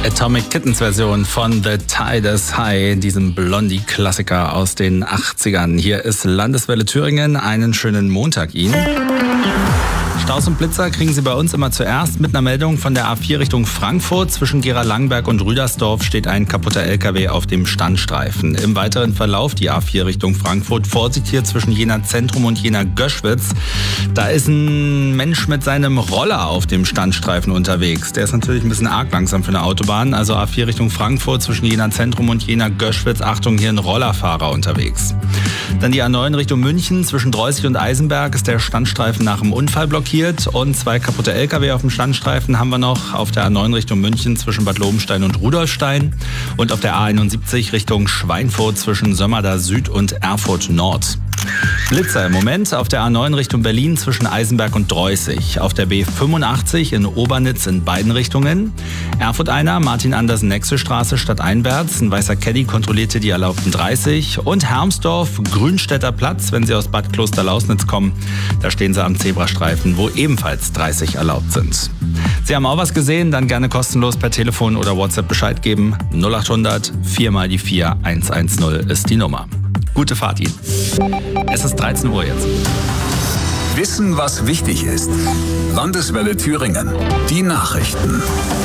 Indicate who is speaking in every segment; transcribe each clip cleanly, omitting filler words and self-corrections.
Speaker 1: Atomic Kittens Version von The Tide is High, diesem Blondie-Klassiker aus den 80ern. Hier ist Landeswelle Thüringen. Einen schönen Montag Ihnen. Staus und Blitzer kriegen Sie bei uns immer zuerst mit einer Meldung von der A4 Richtung Frankfurt. Zwischen Gera-Langberg und Rüdersdorf steht ein kaputter LKW auf dem Standstreifen. Im weiteren Verlauf die A4 Richtung Frankfurt. Vorsicht hier zwischen Jena Zentrum und Jena Göschwitz. Da ist ein Mensch mit seinem Roller auf dem Standstreifen unterwegs. Der ist natürlich ein bisschen arg langsam für eine Autobahn. Also A4 Richtung Frankfurt zwischen Jena Zentrum und Jena Göschwitz. Achtung, hier ein Rollerfahrer unterwegs. Dann die A9 Richtung München. Zwischen Dreußig und Eisenberg ist der Standstreifen nach dem Unfall blockiert. Und zwei kaputte LKW auf dem Standstreifen haben wir noch auf der A9 Richtung München zwischen Bad Lobenstein und Rudolfstein und auf der A71 Richtung Schweinfurt zwischen Sömmerda Süd und Erfurt Nord. Blitzer im Moment auf der A9 Richtung Berlin zwischen Eisenberg und Dreußig. Auf der B85 in Obernitz in beiden Richtungen. Erfurt einer, Martin-Andersen-Nexe-Straße stadteinwärts. Ein weißer Caddy kontrollierte die erlaubten 30. Und Hermsdorf, Grünstädter Platz, wenn Sie aus Bad Klosterlausnitz kommen. Da stehen Sie am Zebrastreifen, wo ebenfalls 30 erlaubt sind. Sie haben auch was gesehen? Dann gerne kostenlos per Telefon oder WhatsApp Bescheid geben. 0800 4 mal die 4 110 ist die Nummer. Gute Fahrt Ihnen. Es ist 13 Uhr jetzt.
Speaker 2: Wissen, was wichtig ist. Landeswelle Thüringen. Die Nachrichten.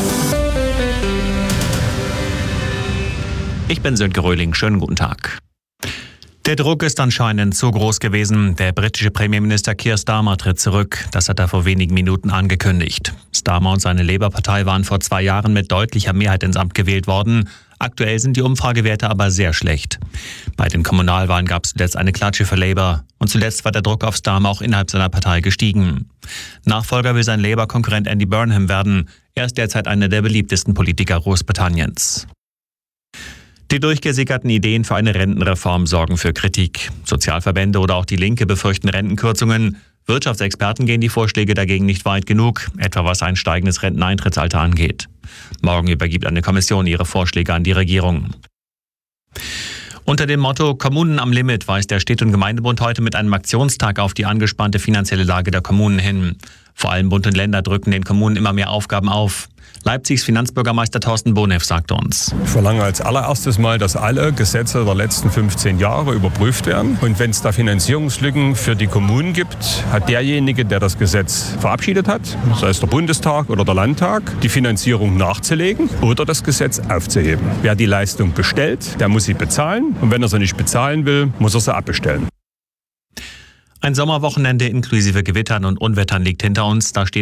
Speaker 3: Ich bin Sönke Röhling. Schönen guten Tag. Der Druck ist anscheinend zu groß gewesen. Der britische Premierminister Keir Starmer tritt zurück. Das hat er vor wenigen Minuten angekündigt. Starmer und seine Labour-Partei waren vor 2 Jahren mit deutlicher Mehrheit ins Amt gewählt worden. Aktuell sind die Umfragewerte aber sehr schlecht. Bei den Kommunalwahlen gab es zuletzt eine Klatsche für Labour. Und zuletzt war der Druck auf Starmer auch innerhalb seiner Partei gestiegen. Nachfolger will sein Labour-Konkurrent Andy Burnham werden. Er ist derzeit einer der beliebtesten Politiker Großbritanniens. Die durchgesickerten Ideen für eine Rentenreform sorgen für Kritik. Sozialverbände oder auch die Linke befürchten Rentenkürzungen. Wirtschaftsexperten gehen die Vorschläge dagegen nicht weit genug, etwa was ein steigendes Renteneintrittsalter angeht. Morgen übergibt eine Kommission ihre Vorschläge an die Regierung. Unter dem Motto Kommunen am Limit weist der Städte- und Gemeindebund heute mit einem Aktionstag auf die angespannte finanzielle Lage der Kommunen hin. Vor allem Bund und Länder drücken den Kommunen immer mehr Aufgaben auf. Leipzigs Finanzbürgermeister Thorsten Bonev sagt uns:
Speaker 4: Ich verlange als allererstes mal, dass alle Gesetze der letzten 15 Jahre überprüft werden. Und wenn es da Finanzierungslücken für die Kommunen gibt, hat derjenige, der das Gesetz verabschiedet hat, sei es der Bundestag oder der Landtag, die Finanzierung nachzulegen oder das Gesetz aufzuheben. Wer die Leistung bestellt, der muss sie bezahlen. Und wenn er sie nicht bezahlen will, muss er sie abbestellen.
Speaker 3: Ein Sommerwochenende inklusive Gewittern und Unwettern liegt hinter uns. Da stehen